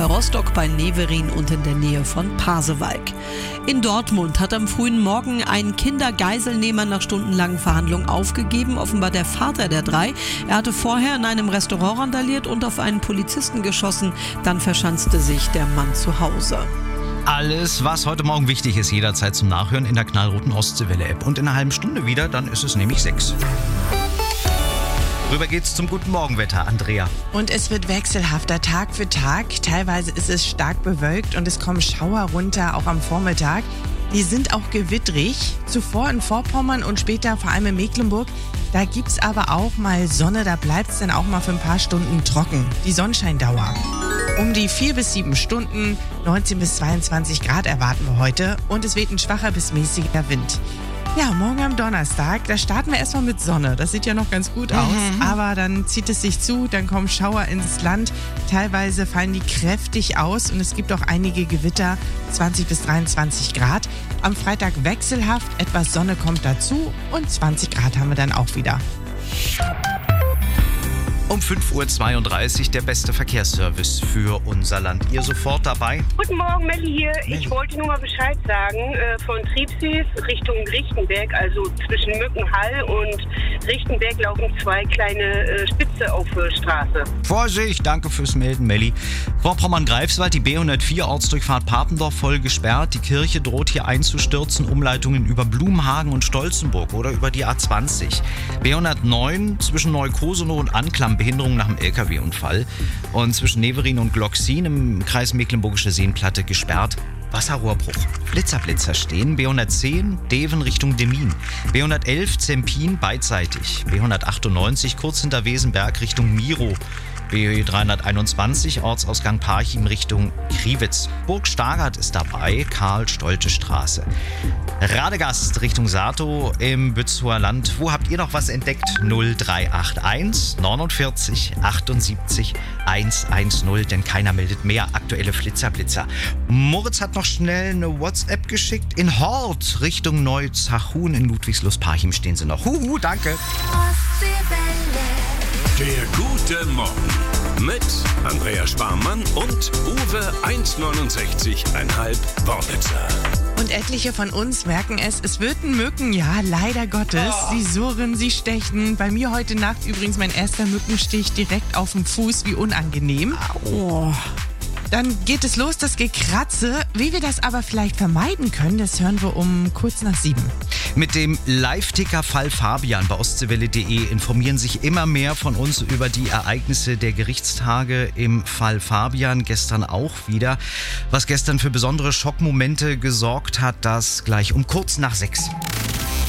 bei Rostock, bei Neverin und in der Nähe von Pasewalk. In Dortmund hat am frühen Morgen ein Kindergeiselnehmer nach stundenlangen Verhandlungen aufgegeben, offenbar der Vater der 3. Er hatte vorher in einem Restaurant randaliert und auf einen Polizisten geschossen. Dann verschanzte sich der Mann zu Hause. Alles, was heute Morgen wichtig ist, jederzeit zum Nachhören in der knallroten Ostseewelle-App. Und in einer halben Stunde wieder, dann ist es nämlich 6. Rüber geht's zum guten Morgenwetter, Andrea. Und es wird wechselhafter Tag für Tag. Teilweise ist es stark bewölkt und es kommen Schauer runter, auch am Vormittag. Die sind auch gewittrig. Zuvor in Vorpommern und später vor allem in Mecklenburg. Da gibt's aber auch mal Sonne, da bleibt's dann auch mal für ein paar Stunden trocken. Die Sonnenscheindauer. Um die 4 bis 7 Stunden, 19 bis 22 Grad erwarten wir heute. Und es weht ein schwacher bis mäßiger Wind. Ja, morgen am Donnerstag, da starten wir erstmal mit Sonne. Das sieht ja noch ganz gut aus, aber dann zieht es sich zu, dann kommen Schauer ins Land. Teilweise fallen die kräftig aus und es gibt auch einige Gewitter, 20 bis 23 Grad. Am Freitag wechselhaft, etwas Sonne kommt dazu und 20 Grad haben wir dann auch wieder. Um 5.32 Uhr der beste Verkehrsservice für unser Land. Ihr sofort dabei? Guten Morgen, Melli hier. Ich wollte nur mal Bescheid sagen, von Triebsees Richtung Richtenberg, also zwischen Mückenhall und Richtenberg laufen 2 kleine Spitze auf der Straße. Vorsicht, danke fürs Melden, Melli. Vorpommern-Greifswald, die B104 Ortsdurchfahrt Papendorf voll gesperrt. Die Kirche droht hier einzustürzen. Umleitungen über Blumhagen und Stolzenburg oder über die A20. B109 zwischen Neukosonow und Anklam, Behinderung nach dem LKW-Unfall. Und zwischen Neverin und Glocksin im Kreis Mecklenburgische Seenplatte gesperrt. Wasserrohrbruch. Blitzerblitzer stehen. B110 Deven Richtung Demmin. B111 Zempin beidseitig. B198 kurz hinter Wesenberg Richtung Miro. B321 Ortsausgang Parchim Richtung Kriwitz. Burg Stargard ist dabei, Karl-Stolte-Straße. Radegast Richtung Sato im Bützower Land. Wo habt ihr noch was entdeckt? 0381 49 78 110, denn keiner meldet mehr aktuelle Flitzer. Moritz hat noch schnell eine WhatsApp geschickt. In Hort Richtung Neuzachun in Ludwigslust-Parchim stehen sie noch. Danke. Der gute Morgen mit Andrea Sparmann und Uwe 1,69,5 Worbitzer. Und etliche von uns merken es wird ein Mückenjahr, leider Gottes. Sie surren, sie stechen. Bei mir heute Nacht übrigens mein erster Mückenstich direkt auf dem Fuß, wie unangenehm. Oh. Dann geht es los, das Gekratze. Wie wir das aber vielleicht vermeiden können, das hören wir um kurz nach 7. Mit dem Live-Ticker Fall Fabian bei ostseewelle.de informieren sich immer mehr von uns über die Ereignisse der Gerichtstage im Fall Fabian. Gestern auch wieder. Was gestern für besondere Schockmomente gesorgt hat, das gleich um kurz nach 6.